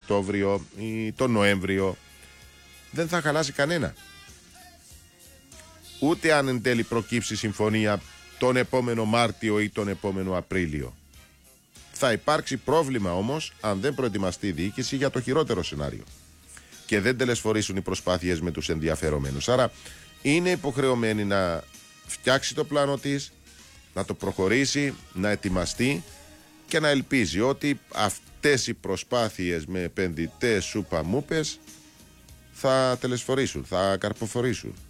Οκτώβριο ή τον Νοέμβριο, δεν θα χαλάσει κανένα. Ούτε αν εν τέλει προκύψει συμφωνία τον επόμενο Μάρτιο ή τον επόμενο Απρίλιο. Θα υπάρξει πρόβλημα όμως αν δεν προετοιμαστεί η διοίκηση για το χειρότερο σενάριο και δεν τελεσφορήσουν οι προσπάθειες με τους ενδιαφερομένους. Άρα είναι υποχρεωμένη να φτιάξει το πλάνο της, να το προχωρήσει, να ετοιμαστεί και να ελπίζει ότι αυτές οι προσπάθειες με επενδυτές σούπα μούπες θα τελεσφορήσουν, θα καρποφορήσουν.